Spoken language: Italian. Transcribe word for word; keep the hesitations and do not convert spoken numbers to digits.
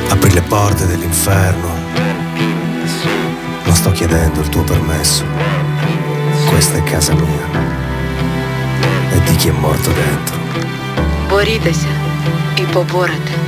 Apri le porte dell'inferno. Non sto chiedendo il tuo permesso. Questa è casa mia. E di chi è morto dentro. Борітеся і поборете.